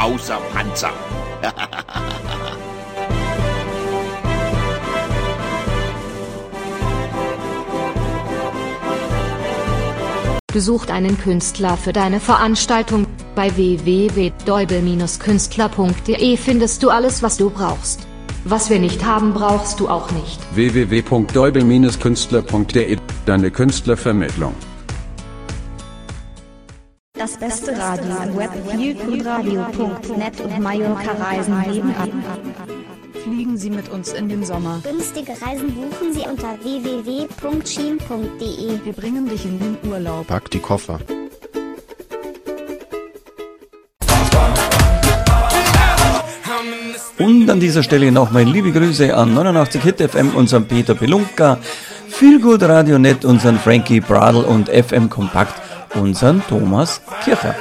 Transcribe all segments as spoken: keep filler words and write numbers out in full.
außer Panzer. Besucht einen Künstler für deine Veranstaltung. Bei w w w punkt deubel Künstler punkt de findest du alles, was du brauchst. Was wir nicht haben, brauchst du auch nicht. w w w punkt deubel Künstler punkt de, deine Künstlervermittlung. Das beste Radio im Web, feelgoodradio punkt net und Mallorca reisen nebenan. Fliegen Sie mit uns in den Sommer. Günstige Reisen buchen Sie unter w w w punkt schien punkt de. Wir bringen dich in den Urlaub. Pack die Koffer. Und an dieser Stelle nochmal liebe Grüße an neunundachtzig Hit F M, unseren Peter Belunka, Feelgood Radio Net, unseren Frankie Bradl und F M Kompakt, unseren Thomas Kircher.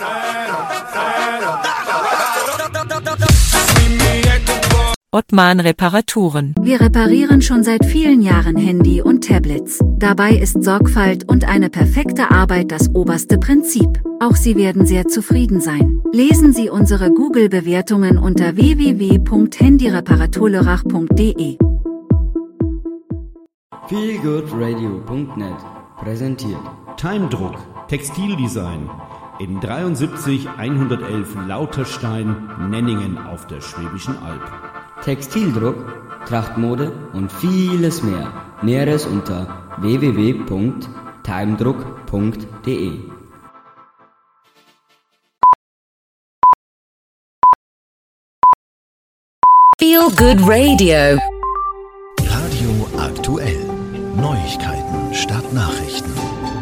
Ottman Reparaturen. Wir reparieren schon seit vielen Jahren Handy und Tablets. Dabei ist Sorgfalt und eine perfekte Arbeit das oberste Prinzip. Auch Sie werden sehr zufrieden sein. Lesen Sie unsere Google-Bewertungen unter w w w punkt handyreparaturlerach punkt de. feelgoodradio punkt net präsentiert Timedruck, Textildesign in dreiundsiebzig hundertelf Lauterstein, Nenningen auf der Schwäbischen Alb. Textildruck, Trachtmode und vieles mehr. Näheres unter w w w punkt timedruck punkt de. Feel Good Radio. Radio aktuell. Neuigkeiten statt Nachrichten.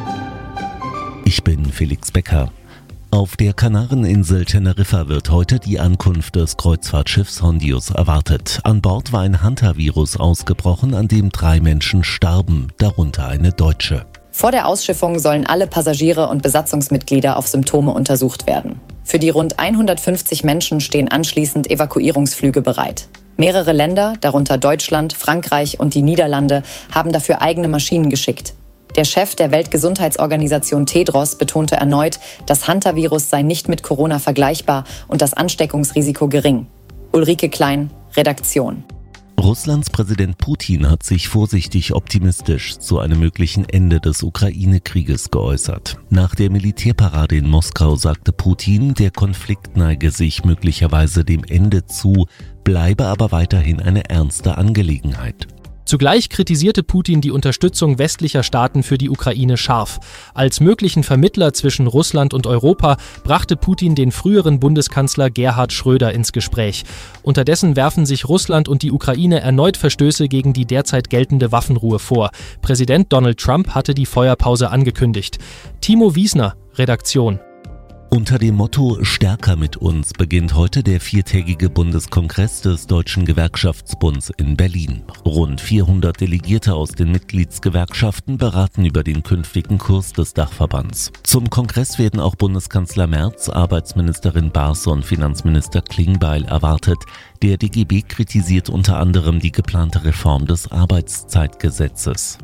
Ich bin Felix Becker. Auf der Kanareninsel Teneriffa wird heute die Ankunft des Kreuzfahrtschiffs Hondius erwartet. An Bord war ein Hantavirus ausgebrochen, an dem drei Menschen starben, darunter eine Deutsche. Vor der Ausschiffung sollen alle Passagiere und Besatzungsmitglieder auf Symptome untersucht werden. Für die rund hundertfünfzig Menschen stehen anschließend Evakuierungsflüge bereit. Mehrere Länder, darunter Deutschland, Frankreich und die Niederlande, haben dafür eigene Maschinen geschickt. Der Chef der Weltgesundheitsorganisation Tedros betonte erneut, das Hantavirus sei nicht mit Corona vergleichbar und das Ansteckungsrisiko gering. Ulrike Klein, Redaktion. Russlands Präsident Putin hat sich vorsichtig optimistisch zu einem möglichen Ende des Ukraine-Krieges geäußert. Nach der Militärparade in Moskau sagte Putin, der Konflikt neige sich möglicherweise dem Ende zu, bleibe aber weiterhin eine ernste Angelegenheit. Zugleich kritisierte Putin die Unterstützung westlicher Staaten für die Ukraine scharf. Als möglichen Vermittler zwischen Russland und Europa brachte Putin den früheren Bundeskanzler Gerhard Schröder ins Gespräch. Unterdessen werfen sich Russland und die Ukraine erneut Verstöße gegen die derzeit geltende Waffenruhe vor. Präsident Donald Trump hatte die Feuerpause angekündigt. Timo Wiesner, Redaktion. Unter dem Motto »Stärker mit uns« beginnt heute der viertägige Bundeskongress des Deutschen Gewerkschaftsbunds in Berlin. Rund vierhundert Delegierte aus den Mitgliedsgewerkschaften beraten über den künftigen Kurs des Dachverbands. Zum Kongress werden auch Bundeskanzler Merz, Arbeitsministerin Baas und Finanzminister Klingbeil erwartet. Der D G B kritisiert unter anderem die geplante Reform des Arbeitszeitgesetzes.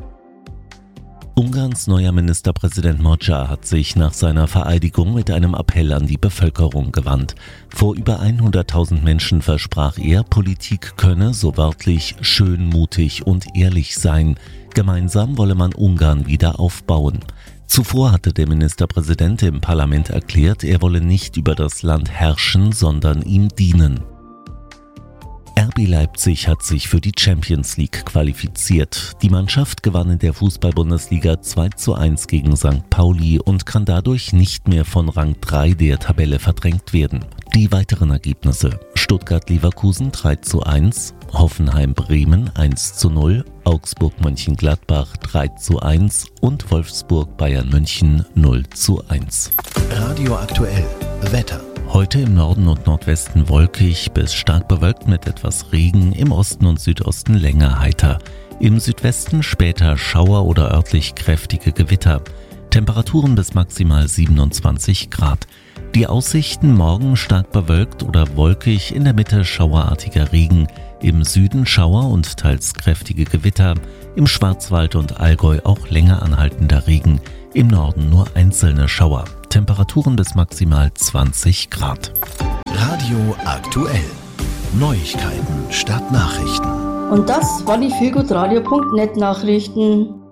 Ungarns neuer Ministerpräsident Magyar hat sich nach seiner Vereidigung mit einem Appell an die Bevölkerung gewandt. Vor über hunderttausend Menschen versprach er, Politik könne, so wörtlich, schön, mutig und ehrlich sein. Gemeinsam wolle man Ungarn wieder aufbauen. Zuvor hatte der Ministerpräsident im Parlament erklärt, er wolle nicht über das Land herrschen, sondern ihm dienen. R B Leipzig hat sich für die Champions League qualifiziert. Die Mannschaft gewann in der Fußball-Bundesliga zwei zu eins gegen Sankt Pauli und kann dadurch nicht mehr von Rang drei der Tabelle verdrängt werden. Die weiteren Ergebnisse: Stuttgart-Leverkusen drei zu eins, Hoffenheim-Bremen eins zu null, Augsburg-Mönchengladbach drei zu eins und Wolfsburg-Bayern München null zu eins. Radio aktuell. Wetter. Heute im Norden und Nordwesten wolkig bis stark bewölkt mit etwas Regen, im Osten und Südosten länger heiter. Im Südwesten später Schauer oder örtlich kräftige Gewitter. Temperaturen bis maximal siebenundzwanzig Grad. Die Aussichten: morgen stark bewölkt oder wolkig, in der Mitte schauerartiger Regen, im Süden Schauer und teils kräftige Gewitter, im Schwarzwald und Allgäu auch länger anhaltender Regen, im Norden nur einzelne Schauer. Temperaturen bis maximal zwanzig Grad. Radio aktuell. Neuigkeiten statt Nachrichten. Und das war die feelgoodradio punkt net Nachrichten.